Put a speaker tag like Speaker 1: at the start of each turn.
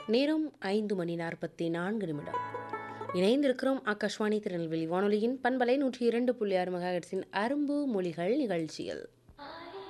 Speaker 1: நேரம் 5:44 இணைந்திருக்கிறோம் ஆகாஷ்வாணி திருநெல்வேலி வானொலியின் பண்பலை 102.6 மெகாஹெர்ட்ஸின் அரும்பு மொழிகள் நிகழ்ச்சியில்.